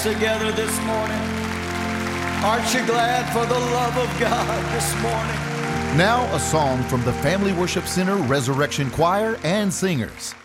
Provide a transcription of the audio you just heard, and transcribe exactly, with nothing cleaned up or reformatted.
together this morning? Aren't you glad for the love of God this morning? Now a song from the Family Worship Center Resurrection Choir and Singers.